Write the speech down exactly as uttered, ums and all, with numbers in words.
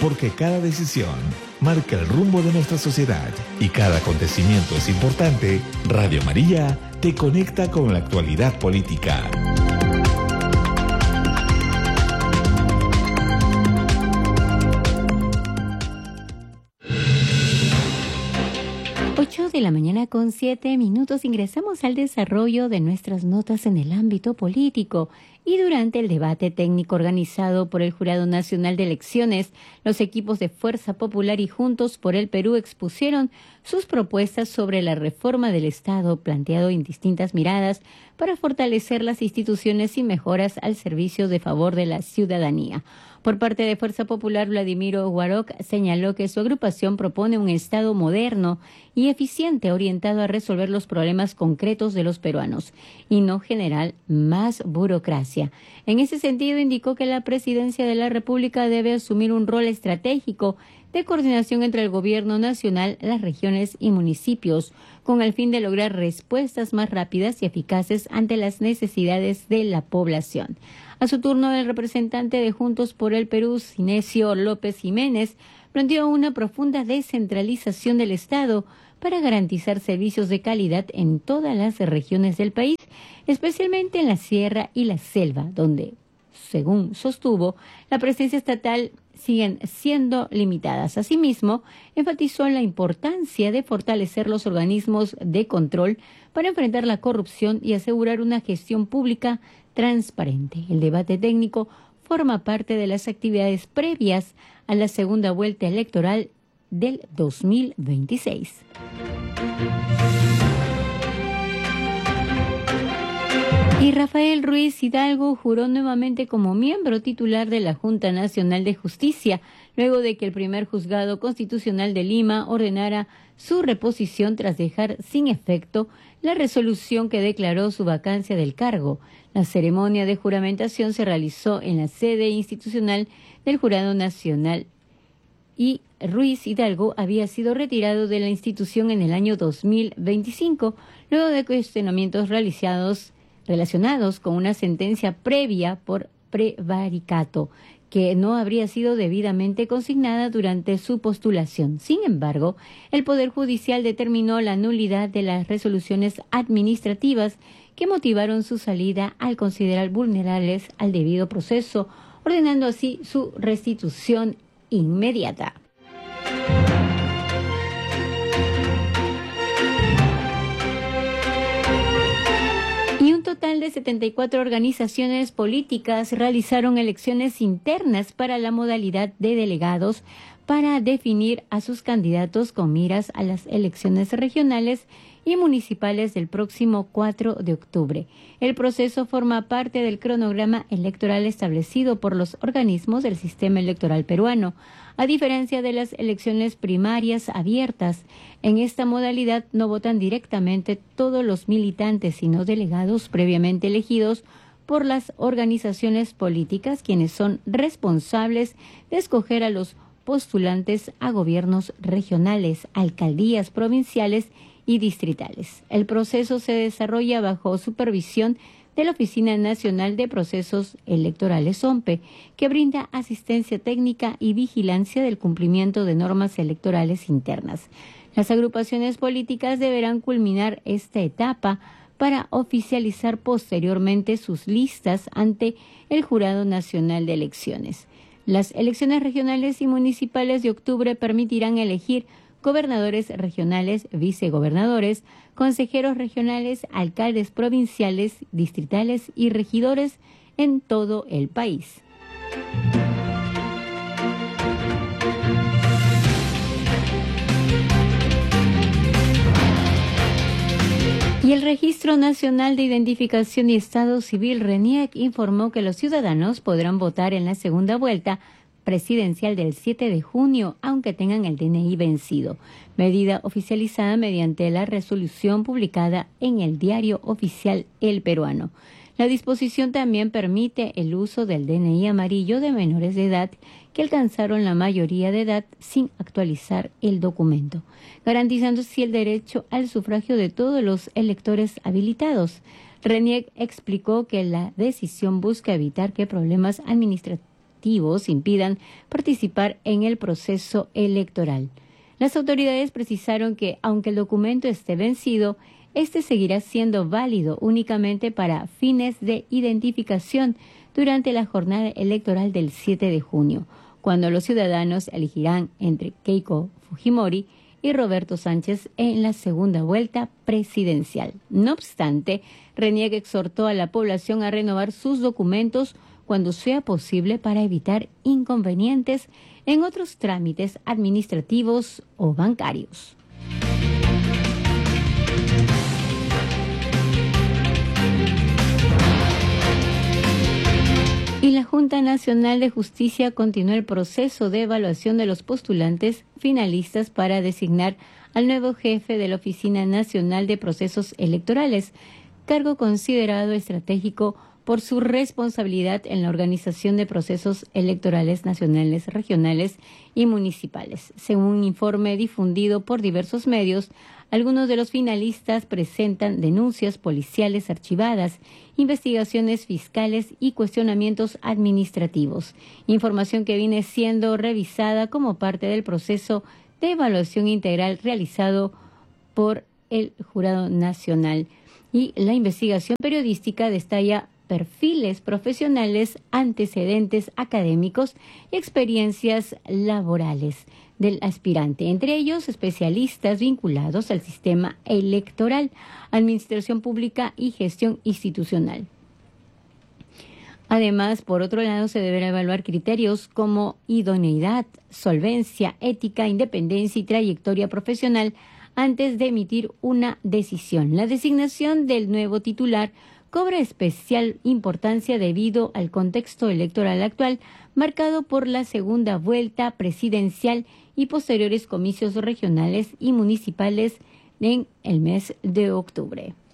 porque cada decisión marca el rumbo de nuestra sociedad y cada acontecimiento es importante, Radio María te conecta con la actualidad política. ocho de la mañana con siete minutos ingresamos al desarrollo de nuestras notas en el ámbito político y durante el debate técnico organizado por el Jurado Nacional de Elecciones, los equipos de Fuerza Popular y Juntos por el Perú expusieron sus propuestas sobre la reforma del Estado, planteado en distintas miradas para fortalecer las instituciones y mejoras al servicio de favor de la ciudadanía. Por parte de Fuerza Popular, Vladimiro Guaroc señaló que su agrupación propone un Estado moderno y eficiente orientado a resolver los problemas concretos de los peruanos y no generar más burocracia. En ese sentido, indicó que la Presidencia de la República debe asumir un rol estratégico de coordinación entre el Gobierno Nacional, las regiones y municipios, con el fin de lograr respuestas más rápidas y eficaces ante las necesidades de la población. A su turno, el representante de Juntos por el Perú, Sinesio López Jiménez, planteó una profunda descentralización del Estado para garantizar servicios de calidad en todas las regiones del país, especialmente en la sierra y la selva, donde, según sostuvo, la presencia estatal siguen siendo limitadas. Asimismo, enfatizó la importancia de fortalecer los organismos de control para enfrentar la corrupción y asegurar una gestión pública transparente. El debate técnico forma parte de las actividades previas a la segunda vuelta electoral del dos mil veintiséis. Y Rafael Ruiz Hidalgo juró nuevamente como miembro titular de la Junta Nacional de Justicia, luego de que el primer juzgado constitucional de Lima ordenara su reposición tras dejar sin efecto la resolución que declaró su vacancia del cargo. La ceremonia de juramentación se realizó en la sede institucional del Jurado Nacional y Ruiz Hidalgo había sido retirado de la institución en el año dos mil veinticinco, luego de cuestionamientos realizados relacionados con una sentencia previa por prevaricato que no habría sido debidamente consignada durante su postulación. Sin embargo, el Poder Judicial determinó la nulidad de las resoluciones administrativas que motivaron su salida al considerar vulnerables al debido proceso, ordenando así su restitución inmediata. Y un total de setenta y cuatro organizaciones políticas realizaron elecciones internas para la modalidad de delegados para definir a sus candidatos con miras a las elecciones regionales y municipales del próximo cuatro de octubre. El proceso forma parte del cronograma electoral establecido por los organismos del sistema electoral peruano. A diferencia de las elecciones primarias abiertas, en esta modalidad no votan directamente todos los militantes, sino delegados previamente elegidos por las organizaciones políticas, quienes son responsables de escoger a los postulantes a gobiernos regionales, alcaldías provinciales y distritales. El proceso se desarrolla bajo supervisión de la Oficina Nacional de Procesos Electorales O M P E, que brinda asistencia técnica y vigilancia del cumplimiento de normas electorales internas. Las agrupaciones políticas deberán culminar esta etapa para oficializar posteriormente sus listas ante el Jurado Nacional de Elecciones. Las elecciones regionales y municipales de octubre permitirán elegir gobernadores regionales, vicegobernadores, consejeros regionales, alcaldes provinciales, distritales y regidores en todo el país. Y el Registro Nacional de Identificación y Estado Civil, RENIEC, informó que los ciudadanos podrán votar en la segunda vuelta presidencial del siete de junio, aunque tengan el D N I vencido, medida oficializada mediante la resolución publicada en el Diario Oficial El Peruano. La disposición también permite el uso del D N I amarillo de menores de edad que alcanzaron la mayoría de edad sin actualizar el documento, garantizando así el derecho al sufragio de todos los electores habilitados. RENIEC explicó que la decisión busca evitar que problemas administrativos administrativos impidan participar en el proceso electoral. Las autoridades precisaron que, aunque el documento esté vencido, este seguirá siendo válido únicamente para fines de identificación durante la jornada electoral del siete de junio, cuando los ciudadanos elegirán entre Keiko Fujimori y Roberto Sánchez en la segunda vuelta presidencial. No obstante, Reniec exhortó a la población a renovar sus documentos cuando sea posible para evitar inconvenientes en otros trámites administrativos o bancarios. Y la Junta Nacional de Justicia continúa el proceso de evaluación de los postulantes finalistas para designar al nuevo jefe de la Oficina Nacional de Procesos Electorales, cargo considerado estratégico por su responsabilidad en la organización de procesos electorales nacionales, regionales y municipales. Según un informe difundido por diversos medios, algunos de los finalistas presentan denuncias policiales archivadas, investigaciones fiscales y cuestionamientos administrativos, información que viene siendo revisada como parte del proceso de evaluación integral realizado por el Jurado Nacional. Y la investigación periodística detalla perfiles profesionales, antecedentes académicos y experiencias laborales del aspirante, entre ellos especialistas vinculados al sistema electoral, administración pública y gestión institucional. Además, por otro lado, se deberá evaluar criterios como idoneidad, solvencia, ética, independencia y trayectoria profesional antes de emitir una decisión. La designación del nuevo titular cobra especial importancia debido al contexto electoral actual, marcado por la segunda vuelta presidencial y posteriores comicios regionales y municipales en el mes de octubre.